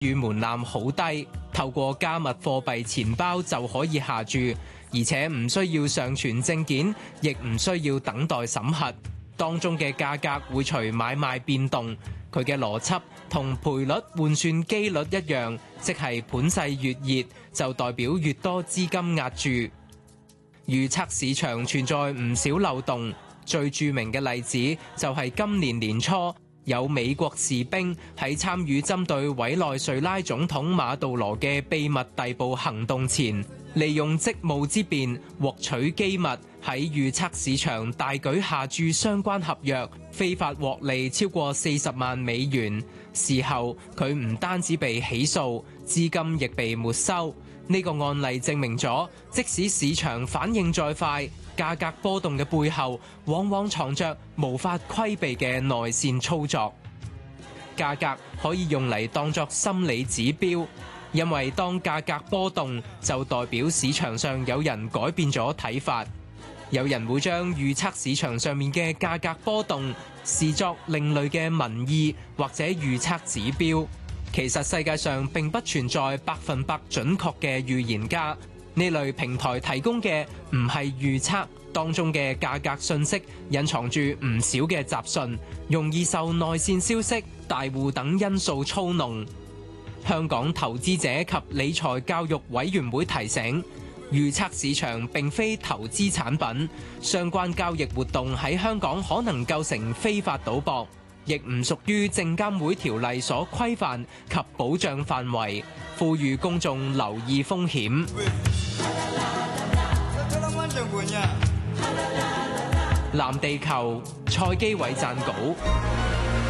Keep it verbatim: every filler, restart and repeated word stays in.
與門檻好低，透過加密貨幣錢包就可以下注，而且唔需要上傳證件，亦唔需要等待審核。當中嘅價格會隨買賣變動，佢嘅邏輯同賠率換算機率一樣，即係盤勢越熱就代表越多資金壓注。預測市場存在唔少漏洞，最著名嘅例子就係今年年初有美國士兵喺參與針對委內瑞拉總統馬杜羅嘅秘密逮捕行動前，利用職務之便獲取機密，喺預測市場大舉下注相關合約，非法獲利超過四十萬美元。事後佢唔單止被起訴，資金亦被沒收。呢個案例證明咗，即使市場反應再快，價格波動嘅背後往往藏着無法規避嘅內線操作。價格可以用嚟當作心理指標，因為當價格波動就代表市場上有人改變咗睇法。有人會將預測市場上面嘅價格波動視作另類嘅民意或者預測指標。其實世界上並不存在百分百準確嘅預言家，呢類平台提供嘅唔係預測，當中嘅價格信息隱藏住唔少嘅雜訊，容易受內線消息、大戶等因素操弄。香港投資者及理財教育委員會提醒，預測市場並非投資產品，相關交易活動喺香港可能構成非法賭博，亦唔屬於證監會條例所規範及保障範圍，呼籲公眾留意風險。藍地球蔡基偉撰稿。